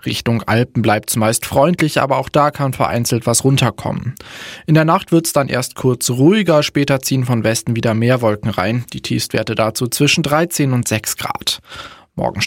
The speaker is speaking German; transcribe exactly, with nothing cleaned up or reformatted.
Richtung Alpen bleibt es meist freundlich, aber auch da kann vereinzelt was runterkommen. In der Nacht wird es dann erst kurz ruhiger, später ziehen von Westen wieder mehr Wolken rein. Die Tiefstwerte dazu zwischen dreizehn und sechs Grad. Morgen